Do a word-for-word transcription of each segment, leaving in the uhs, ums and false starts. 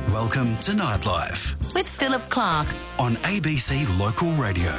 Welcome to Nightlife with Philip Clark on A B C Local Radio.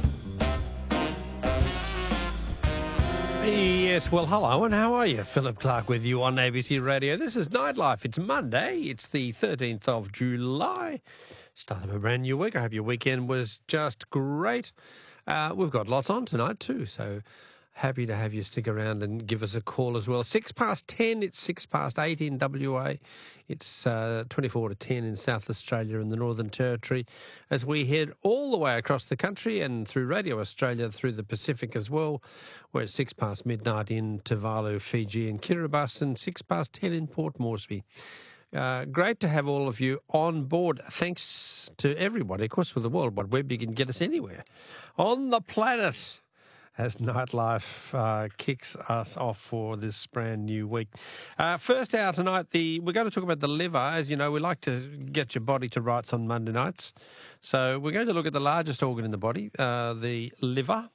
Yes, well, hello, and how are you? Philip Clark with you on A B C Radio. This is Nightlife. It's Monday. It's the thirteenth of July. Start of a brand new week. I hope your weekend was just great. Uh, we've got lots on tonight too, so happy to have you stick around and give us a call as well. Six past ten, it's six past eight in W A. It's uh, twenty-four to ten in South Australia and the Northern Territory as we head all the way across the country and through Radio Australia through the Pacific as well. We're at six past midnight in Tuvalu, Fiji and Kiribati, and six past ten in Port Moresby. Uh, great to have all of you on board. Thanks to everybody. Of course, with the World Wide Web, you can get us anywhere on the planet as Nightlife uh, kicks us off for this brand new week. Uh, first hour tonight, the we're going to talk about the liver. As you know, we like to get your body to rights on Monday nights. So we're going to look at the largest organ in the body, uh, the liver,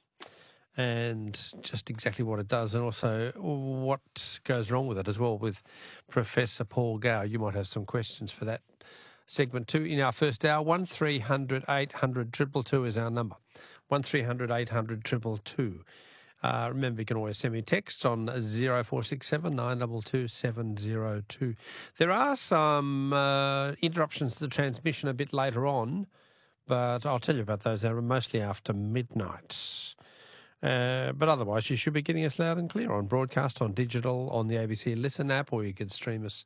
and just exactly what it does and also what goes wrong with it as well with Professor Paul Gow. You might have some questions for that segment too in our first hour. one three hundred eight hundred two two two is our number. one three hundred eight hundred two two two. Uh, remember, you can always send me texts on zero four six seven nine two two seven zero two. There are some uh, interruptions to the transmission a bit later on, but I'll tell you about those. They're mostly after midnight. Uh, but otherwise, you should be getting us loud and clear on broadcast, on digital, on the A B C Listen app, or you can stream us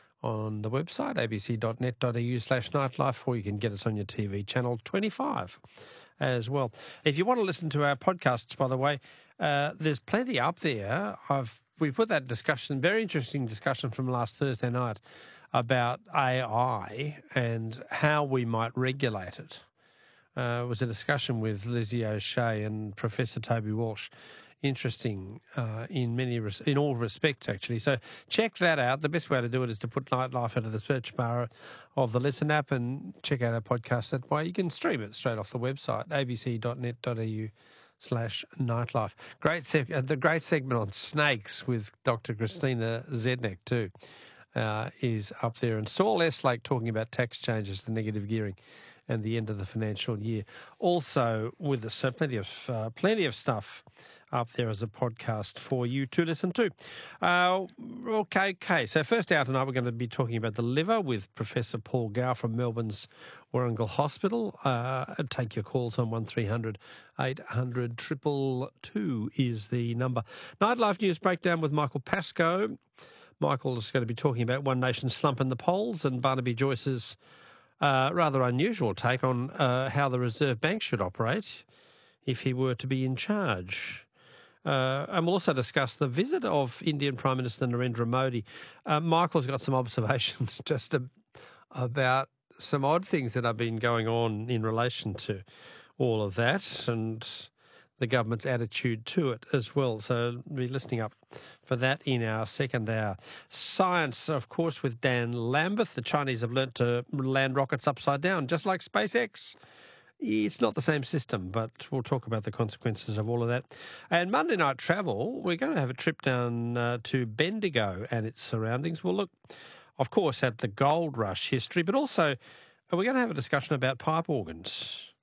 on the website, a b c dot net dot a u slash nightlife, or you can get us on your T V channel twenty-five as well. If you want to listen to our podcasts, by the way, uh, there's plenty up there. I've we put that discussion, very interesting discussion from last Thursday night about A I and how we might regulate it. Uh, it was a discussion with Lizzie O'Shea and Professor Toby Walsh. Interesting uh, in many res- in all respects, actually. So check that out. The best way to do it is to put Nightlife into the search bar of the Listen app and check out our podcast that way. You can stream it straight off the website, a b c dot net dot a u slash nightlife. Great seg- uh, the great segment on snakes with Doctor Christina Zednek too uh, is up there. And Saul Eslake talking about tax changes, the negative gearing, and the end of the financial year. Also with us, so plenty of uh, plenty of stuff up there as a podcast for you to listen to. Uh, okay, okay. So first out tonight, we're going to be talking about the liver with Professor Paul Gow from Melbourne's Warringal Hospital. Uh, take your calls on one three hundred eight hundred two two two is the number. Nightlife News Breakdown with Michael Pascoe. Michael is going to be talking about One Nation's slump in the polls and Barnaby Joyce's uh, rather unusual take on uh, how the Reserve Bank should operate if he were to be in charge. Uh, and we'll also discuss the visit of Indian Prime Minister Narendra Modi. Uh, Michael's got some observations just a, about some odd things that have been going on in relation to all of that and the government's attitude to it as well. So we'll be listening up for that in our second hour. Science, of course, with Dan Lambeth. The Chinese have learnt to land rockets upside down, just like SpaceX. It's not the same system, but we'll talk about the consequences of all of that. And Monday night travel, we're going to have a trip down uh, to Bendigo and its surroundings. We'll look, of course, at the gold rush history, but also we're going to have a discussion about pipe organs.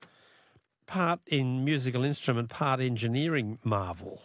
Part in musical instrument, part engineering marvel.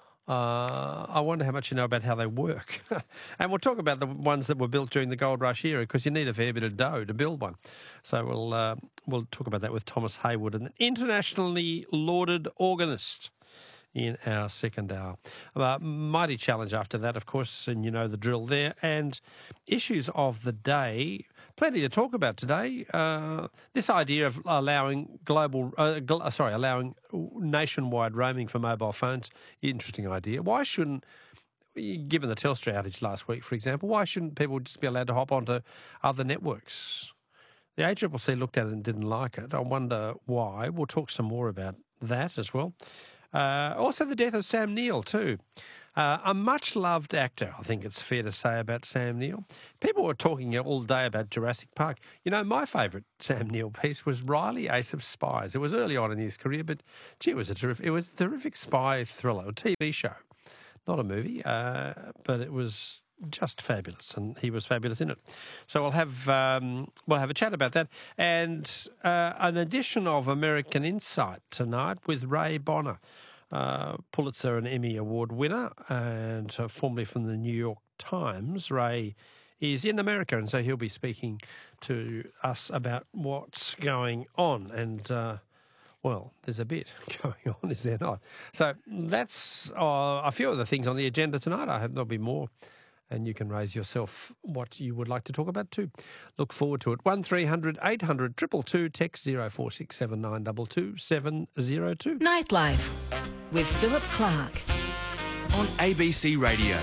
Uh, I wonder how much you know about how they work. And we'll talk about the ones that were built during the gold rush era because you need a fair bit of dough to build one. So we'll uh, we'll talk about that with Thomas Haywood, an internationally lauded organist, in our second hour. Uh, mighty challenge after that, of course, and you know the drill there. And issues of the day, plenty to talk about today. Uh, this idea of allowing global, uh, gl- sorry, allowing nationwide roaming for mobile phones, interesting idea. Why shouldn't, given the Telstra outage last week, for example, why shouldn't people just be allowed to hop onto other networks? The A C C C looked at it and didn't like it. I wonder why. We'll talk some more about that as well. Uh, also the death of Sam Neill too. Uh, a much-loved actor, I think it's fair to say, about Sam Neill. People were talking all day about Jurassic Park. You know, my favourite Sam Neill piece was Riley, Ace of Spies. It was early on in his career, but gee, it was a terrific, it was a terrific spy thriller, a T V show. Not a movie, uh, but it was just fabulous, and he was fabulous in it. So we'll have um, we'll have a chat about that, and uh, an edition of American Insight tonight with Ray Bonner, uh, Pulitzer and Emmy Award winner, and uh, formerly from the New York Times. Ray is in America, and so he'll be speaking to us about what's going on, and uh, well, there's a bit going on, is there not? So that's uh, a few of the things on the agenda tonight. I hope there'll be more, and you can raise yourself what you would like to talk about too. Look forward to it. one three hundred eight hundred two two two, text zero four six seven nine two two seven zero two. Nightlife with Philip Clark. On A B C Radio.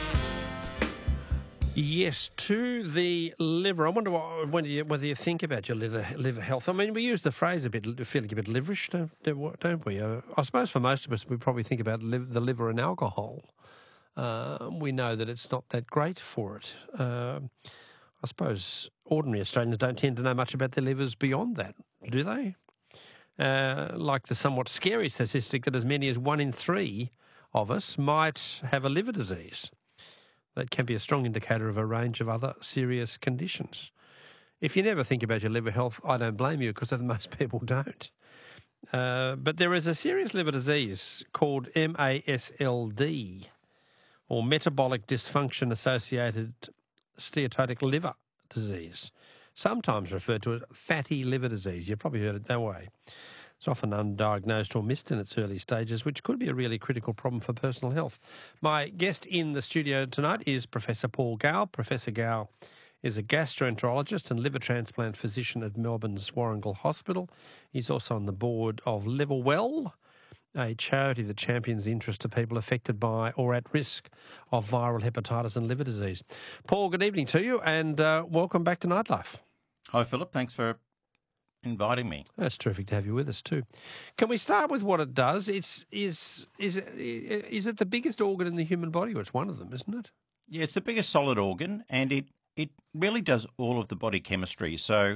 Yes, to the liver. I wonder what, whether, you, whether you think about your liver liver health. I mean, we use the phrase a bit, feeling a bit liverish, don't, don't we? Uh, I suppose for most of us, we probably think about liv- the liver and alcohol. Uh, we know that it's not that great for it. Uh, I suppose ordinary Australians don't tend to know much about their livers beyond that, do they? Uh, like the somewhat scary statistic that as many as one in three of us might have a liver disease. That can be a strong indicator of a range of other serious conditions. If you never think about your liver health, I don't blame you, because most people don't. Uh, but there is a serious liver disease called M A S L D, or metabolic dysfunction associated steatotic liver disease, sometimes referred to as fatty liver disease. You've probably heard it that way. It's often undiagnosed or missed in its early stages, which could be a really critical problem for personal health. My guest in the studio tonight is Professor Paul Gow. Professor Gow is a gastroenterologist and liver transplant physician at Melbourne's Warringal Hospital. He's also on the board of Liverwell, a charity that champions the interest of people affected by or at risk of viral hepatitis and liver disease. Paul, good evening to you, and uh, welcome back to Nightlife. Hi, Philip. Thanks for inviting me. That's terrific to have you with us too. Can we start with what it does? It's is is it, is it the biggest organ in the human body? Or it's one of them, isn't it? Yeah, it's the biggest solid organ, and it it really does all of the body chemistry. So,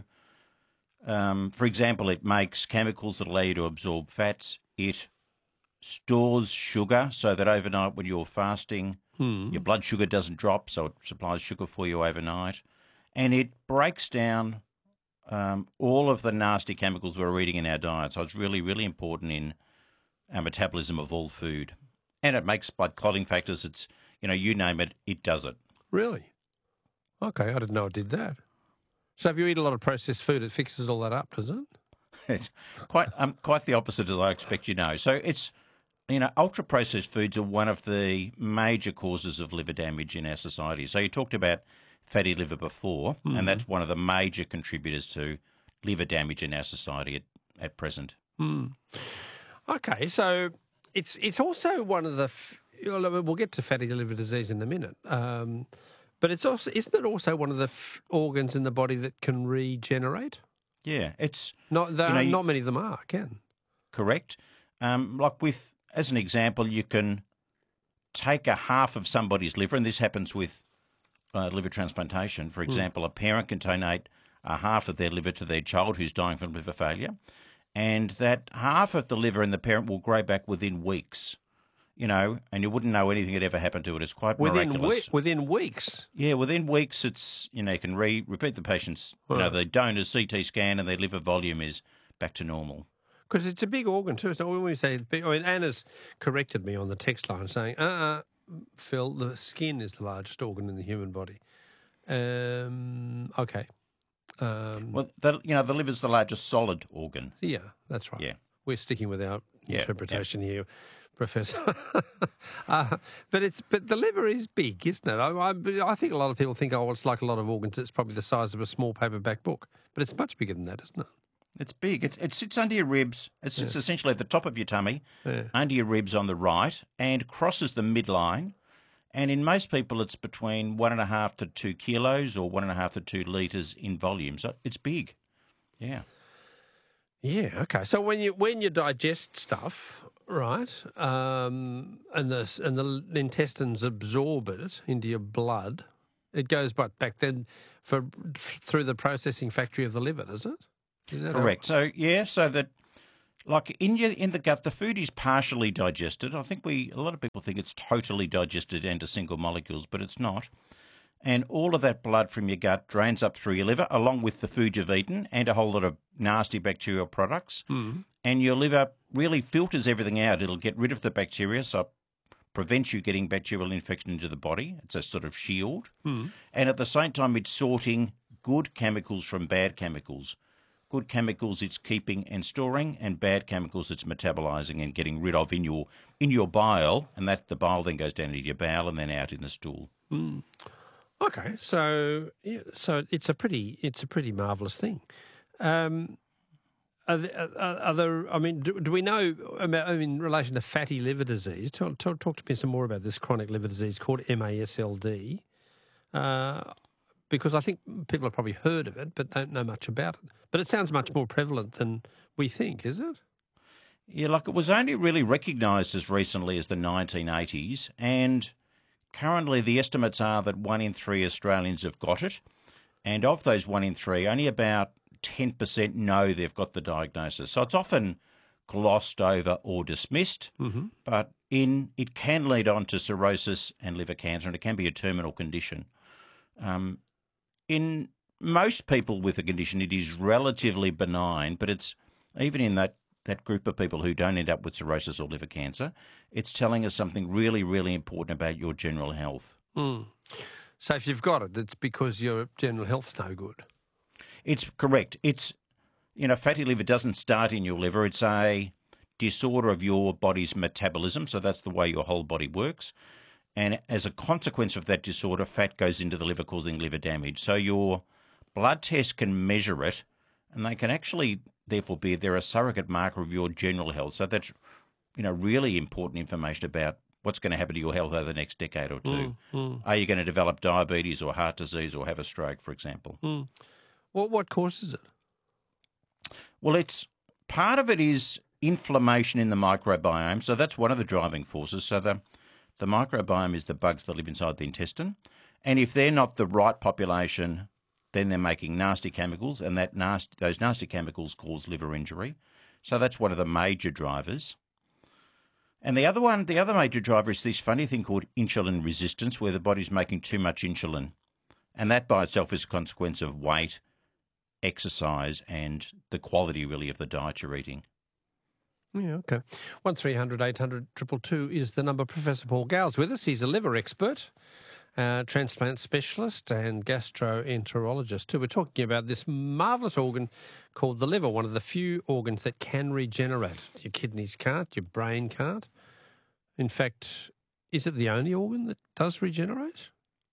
um, for example, it makes chemicals that allow you to absorb fats. It stores sugar so that overnight when you're fasting, hmm. your blood sugar doesn't drop, so it supplies sugar for you overnight. And it breaks down Um, all of the nasty chemicals we're eating in our diet. So it's really, really important in our metabolism of all food. And it makes blood clotting factors. It's, you know, you name it, it does it. Really? Okay, I didn't know it did that. So if you eat a lot of processed food, it fixes all that up, does it? It's quite, um, quite the opposite as I expect you know. So it's, you know, ultra-processed foods are one of the major causes of liver damage in our society. So you talked about fatty liver before, mm-hmm. and that's one of the major contributors to liver damage in our society at, at present. Mm. Okay, so it's it's also one of the, f- we'll get to fatty liver disease in a minute, um, but it's also, isn't it also one of the f- organs in the body that can regenerate? Yeah, it's... Not, there you know, are, you, not many of them are, can? Correct. Um, like with, as an example, you can take a half of somebody's liver, and this happens with Uh, liver transplantation. For example, mm. a parent can donate a half of their liver to their child who's dying from liver failure, and that half of the liver in the parent will grow back within weeks, you know, and you wouldn't know anything had ever happened to it. It's quite within miraculous. We- within weeks? Yeah, within weeks, it's, you know, you can re- repeat the patient's, you know, the donor's C T scan and their liver volume is back to normal. Because it's a big organ too. So when we say it's big, I mean, Anna's corrected me on the text line saying, uh-uh, Phil, the skin is the largest organ in the human body. Um, okay. Um, well, the, you know, the liver's the largest solid organ. Yeah, that's right. Yeah. We're sticking with our yeah, interpretation yeah. here, Professor. uh, but it's but the liver is big, isn't it? I, I, I think a lot of people think, oh, it's like a lot of organs. It's probably the size of a small paperback book. But it's much bigger than that, isn't it? It's big. It, it sits under your ribs. It sits yeah. essentially at the top of your tummy, yeah. under your ribs on the right, and crosses the midline. And in most people, it's between one and a half to two kilos or one and a half to two litres in volume. So it's big. Yeah. Yeah, okay. So when you when you digest stuff, right, um, and the and the intestines absorb it into your blood, it goes back back then for through the processing factory of the liver, does it? Is that correct? Right? So yeah, so that Like in your in the gut, the food is partially digested. I think we a lot of people think it's totally digested into single molecules, but it's not. And all of that blood from your gut drains up through your liver, along with the food you've eaten and a whole lot of nasty bacterial products. Mm. And your liver really filters everything out. It'll get rid of the bacteria, so prevents you getting bacterial infection into the body. It's a sort of shield. Mm. And at the same time, it's sorting good chemicals from bad chemicals. Good chemicals it's keeping and storing, and bad chemicals it's metabolizing and getting rid of in your in your bile, and that the bile then goes down into your bowel and then out in the stool. Mm. Okay, so yeah, so it's a pretty it's a pretty marvellous thing. Um, are, there, are, are there? I mean, do, do we know about in relation to fatty liver disease? Talk, talk, talk to me some more about this chronic liver disease called M A S L D. Uh, because I think people have probably heard of it but don't know much about it. But it sounds much more prevalent than we think, is it? Yeah, like it was only really recognised as recently as the nineteen eighties, and currently the estimates are that one in three Australians have got it, and of those one in three, only about ten percent know they've got the diagnosis. So it's often glossed over or dismissed, mm-hmm. but in it can lead on to cirrhosis and liver cancer, and it can be a terminal condition. Um, in most people with the condition, it is relatively benign, but it's even in that, that group of people who don't end up with cirrhosis or liver cancer, it's telling us something really, really important about your general health. Mm. So if you've got it, it's because your general health's no good. It's correct. It's, you know, fatty liver doesn't start in your liver. It's a disorder of your body's metabolism, so that's the way your whole body works. And as a consequence of that disorder, fat goes into the liver, causing liver damage. So your blood test can measure it, and they can actually, therefore, be they're a surrogate marker of your general health. So that's, you know, really important information about what's going to happen to your health over the next decade or two. Mm, mm. Are you going to develop diabetes or heart disease or have a stroke, for example? Mm. What what causes it? Well, it's part of it is inflammation in the microbiome. So that's one of the driving forces. So the The microbiome is the bugs that live inside the intestine. And if they're not the right population, then they're making nasty chemicals, and that nasty, those nasty chemicals cause liver injury. So that's one of the major drivers. And the other one, the other major driver is this funny thing called insulin resistance, where the body's making too much insulin. And that by itself is a consequence of weight, exercise, and the quality, really, of the diet you're eating. Yeah, okay. one three hundred eight hundred two two two is the number. Professor Paul Gow's with us. He's a liver expert, uh, transplant specialist and gastroenterologist too. We're talking about this marvellous organ called the liver, one of the few organs that can regenerate. Your kidneys can't, your brain can't. In fact, is it the only organ that does regenerate?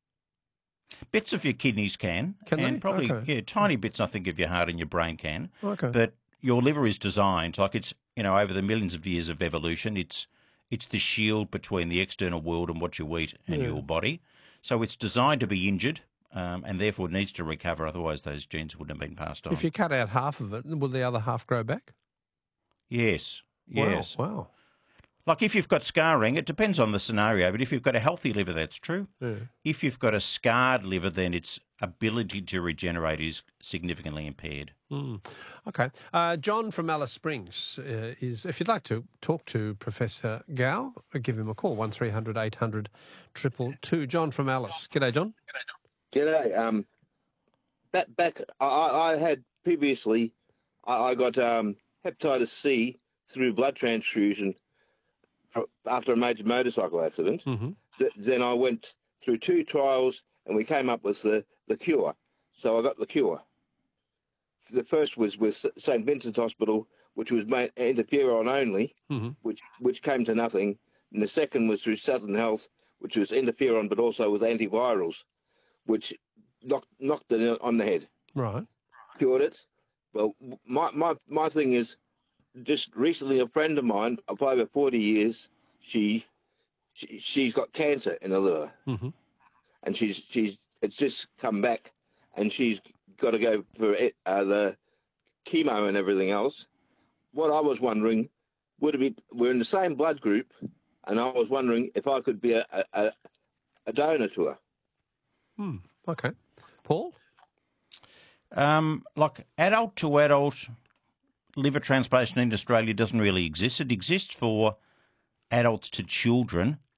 Bits of your kidneys can. Can and they? probably, Okay. yeah, tiny bits, I think, of your heart and your brain can. Okay. But your liver is designed, like it's, you know, over the millions of years of evolution, it's it's the shield between the external world and what you eat and Yeah. your body. So it's designed to be injured um, and therefore needs to recover. Otherwise, those genes wouldn't have been passed on. If you cut out half of it, will the other half grow back? Yes, yes. Wow. wow. Like if you've got scarring, it depends on the scenario, but if you've got a healthy liver, that's true. Yeah. If you've got a scarred liver, then its ability to regenerate is significantly impaired. Mm. Okay. Uh, John from Alice Springs uh, is, if you'd like to talk to Professor Gow, give him a call, one three hundred eight hundred two two two. John from Alice. G'day, John. G'day. Um, back, back I, I had previously, I, I got um, hepatitis C through blood transfusion after a major motorcycle accident. Mm-hmm. Th- then I went through two trials and we came up with the, the cure. So I got the cure. The first was with Saint Vincent's Hospital, which was made interferon only, Mm-hmm. which which came to nothing. And the second was through Southern Health, which was interferon, but also with antivirals, which knocked knocked it on the head, Right. cured it. Well, my my my thing is, just recently a friend of mine of over forty years, she, she she's got cancer in her liver, Mm-hmm. and she's she's it's just come back, and she's got to go for it, uh, the chemo and everything else. What I was wondering, would it be, we're in the same blood group, and I was wondering if I could be a a, a donor to her. Hmm. Okay. Paul? Um, like adult to adult, liver transplantation in Australia doesn't really exist. It exists for adults to children